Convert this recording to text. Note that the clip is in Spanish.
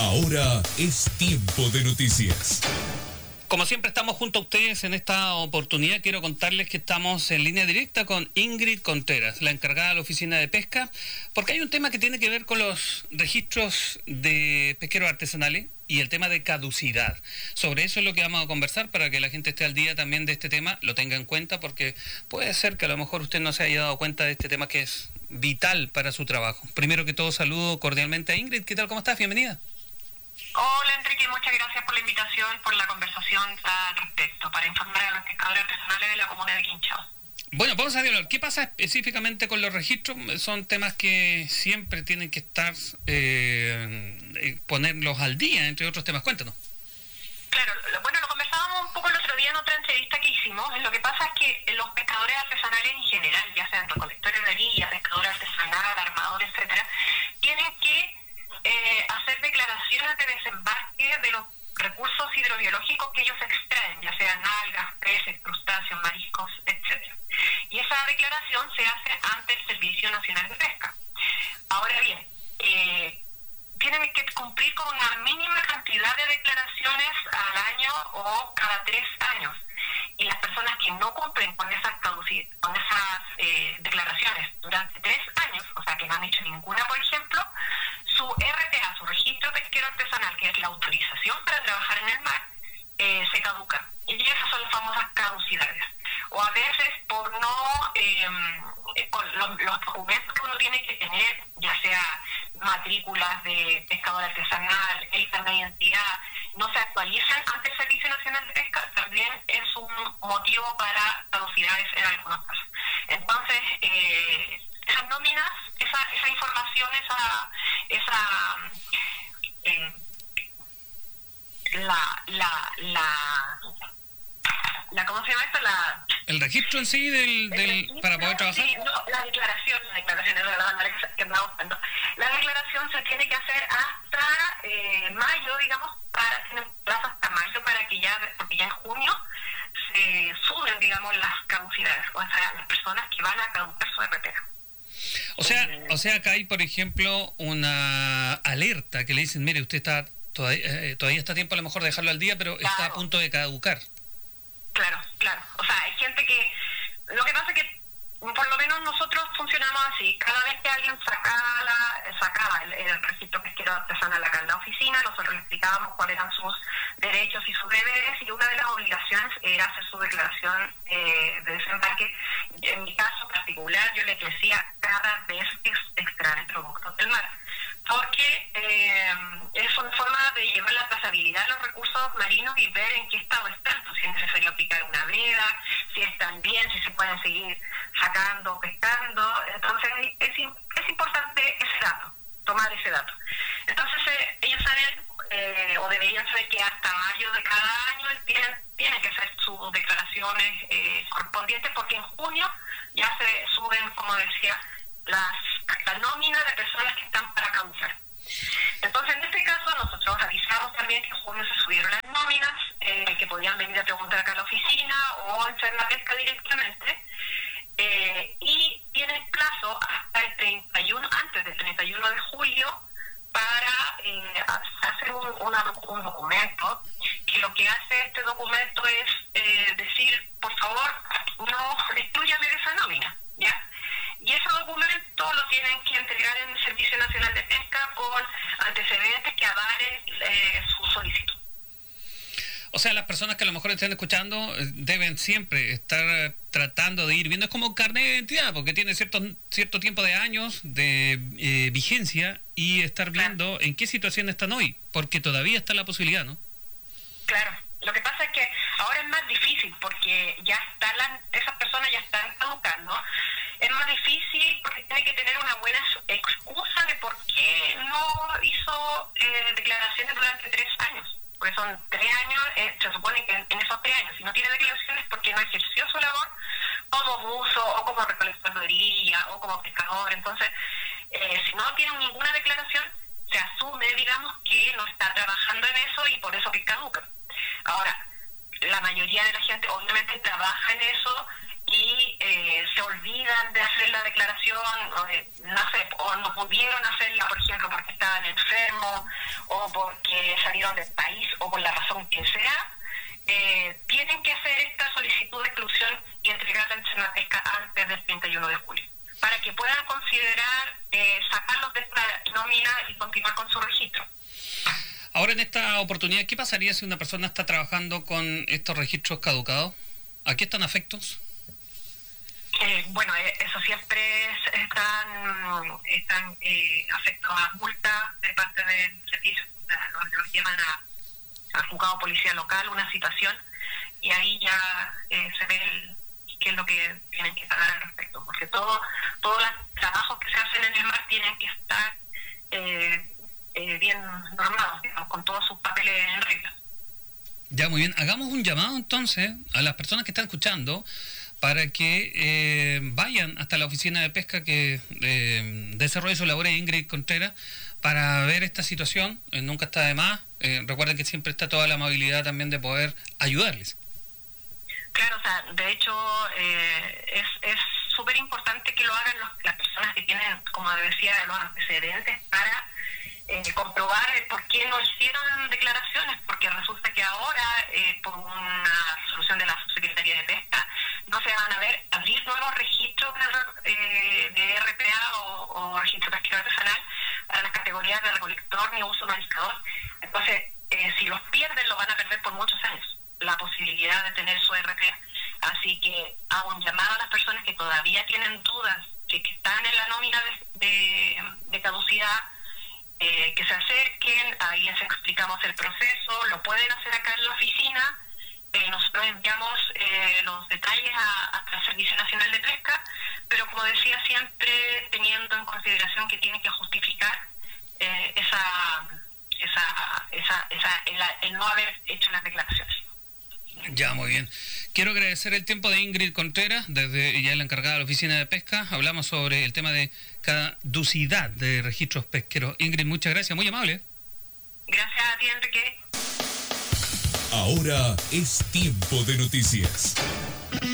Ahora es tiempo de noticias. Como siempre estamos junto a ustedes en esta oportunidad. Quiero contarles que estamos en línea directa con Ingrid Contreras, la encargada de la oficina de pesca, porque hay un tema que tiene que ver con los registros de pesqueros artesanales y el tema de caducidad. Sobre eso es lo que vamos a conversar para que la gente esté al día también de este tema, lo tenga en cuenta, porque puede ser que a lo mejor usted no se haya dado cuenta de este tema que es vital para su trabajo. Primero que todo, saludo cordialmente a Ingrid. ¿Qué tal? ¿Cómo estás? Bienvenida. Hola Enrique, muchas gracias por la invitación, por la conversación al respecto, para informar a los pescadores artesanales de la comuna de Quinchao. Bueno, vamos a hablar. ¿Qué pasa específicamente con los registros? Son temas que siempre tienen que estar, ponerlos al día, entre otros temas. Cuéntanos. Claro, bueno, lo conversábamos un poco el otro día en otra entrevista que hicimos. Lo que pasa es que los pescadores artesanales en general, ya sean recolectores de orilla, pescadores artesanales, armadores, etcétera, tienen que hacer declaraciones de desembarque de los recursos hidrobiológicos que ellos extraen, ya sean algas, peces, crustáceos, mariscos, etcétera. Y esa declaración se hace ante el Servicio Nacional de Pesca. Ahora bien, tienen que cumplir con una mínima cantidad de declaraciones al año o cada 3 años. Y las personas que no cumplen con esas declaraciones durante 3 años, o sea que no han hecho ninguna, por ejemplo, su RPA, su registro pesquero artesanal, que es la autorización para trabajar en el mar, se caduca. Y esas son las famosas caducidades. O a veces por no, con los documentos que uno tiene que tener, ya sea matrículas de pescador artesanal, el carnet de identidad, no se actualizan ante el Servicio Nacional de Pesca, también es un motivo para caducidades en algunos casos. Entonces, esas nóminas, esa información, ¿cómo se llama esto? ¿El registro en sí para poder trabajar? Sí, no, la declaración es que andaba buscando. La declaración se tiene que hacer hasta mayo, digamos, para tener plazo hasta mayo, porque ya en junio se suben, digamos, las caducidades, o sea, las personas que van a caducar su RPA. O sea, acá hay, por ejemplo, una alerta que le dicen, mire, usted está todavía está a tiempo a lo mejor de dejarlo al día, pero claro, está a punto de caducar. Claro. O sea, hay gente que... Lo que pasa es que, por lo menos nosotros funcionamos así. Cada vez que alguien sacaba el registro pesquero artesanal acá en la oficina, nosotros le explicábamos cuáles eran sus derechos y sus deberes, y una de las obligaciones era hacer su declaración de desembarque. En mi caso particular, yo le decía cada vez que extraen productos del mar, porque es una forma de llevar la trazabilidad de los recursos marinos y ver en qué estado están, si es necesario aplicar una veda, si están bien, si se pueden seguir sacando, pescando. Entonces es importante ese dato, tomar ese dato. Entonces ellos saben, o deberían saber, que hasta mayo de cada año tienen que hacer sus declaraciones correspondientes, porque en junio ya se suben, como decía, la nómina de personas que están para caducar. Entonces, en este caso, nosotros avisamos también que en junio se subieron las nóminas, que podían venir a preguntar acá a la oficina o hacer la pesca directamente, y tienen plazo hasta el 31, antes del 31 de julio, para hacer un documento, que lo que hace este documento es decir, por favor, no exclúyame de esa nómina, ¿ya? Y ese documento lo tienen que entregar en el Servicio Nacional de Pesca con antecedentes que avalen su solicitud. O sea, las personas que a lo mejor estén escuchando deben siempre estar tratando de ir viendo. Es como un carnet de identidad, porque tiene cierto tiempo de años de vigencia, y estar viendo en qué situación están hoy, porque todavía está la posibilidad, ¿no? Claro. Lo que pasa es que ahora es más difícil, porque esas personas ya están caducando. Es más difícil porque tiene que tener una buena excusa de por qué no hizo declaraciones durante 3 años. Porque son 3 años, se supone que en esos 3 años, si no tiene declaraciones, porque no ejerció su labor como buzo, o como recolector de orilla, o como pescador. Entonces, si no tiene ninguna declaración, se asume, digamos, que no está trabajando en eso, y por eso que caduca. Ahora, la mayoría de la gente obviamente trabaja en eso, y se olvidan de hacer la declaración, no sé, o no pudieron hacerla, por ejemplo, porque estaban enfermos, o porque salieron del país o por la razón que sea, tienen que hacer esta solicitud de exclusión y entregarla en Senapesca antes del 31 de julio, para que puedan considerar sacarlos de esta nómina y continuar con su registro. Ahora, en esta oportunidad, ¿qué pasaría si una persona está trabajando con estos registros caducados? ¿A qué están afectos? Bueno, eso siempre están afectos a multas de parte del servicio. O sea, los llevan al juzgado de policía local, una situación, y ahí ya se ve qué es lo que tienen que pagar al respecto, porque todos los trabajos que se hacen en el mar tienen que estar bien normados, digamos, con todos sus papeles en regla. Ya, muy bien. Hagamos un llamado entonces a las personas que están escuchando para que vayan hasta la oficina de pesca que desarrolla su labor Ingrid Contreras para ver esta situación. Nunca está de más. Recuerden que siempre está toda la amabilidad también de poder ayudarles. Claro, o sea, de hecho es súper importante que lo hagan las personas que tienen, como decía, los antecedentes para comprobar por qué no hicieron declaraciones, porque resulta que ahora, por una resolución de la Subsecretaría de Pesca, no se van a abrir nuevos registros de RPA o registro pesquero artesanal para las categorías de recolector ni uso mariscador. Entonces, si los pierden, lo van a perder por muchos años, la posibilidad de tener su RPA. Así que hago un llamado a las personas que todavía tienen dudas, que están en la nómina de caducidad, que se acerquen, ahí les explicamos el proceso, lo pueden hacer acá en la oficina, nosotros enviamos los detalles hasta el Servicio Nacional de Pesca, pero como decía, siempre teniendo en consideración que tienen que justificar el no haber hecho las declaraciones. Ya, muy bien. Quiero agradecer el tiempo de Ingrid Contreras, desde ya la encargada de la oficina de pesca. Hablamos sobre el tema de caducidad de registros pesqueros. Ingrid, muchas gracias, muy amable. Gracias a ti, Enrique. Ahora es tiempo de noticias.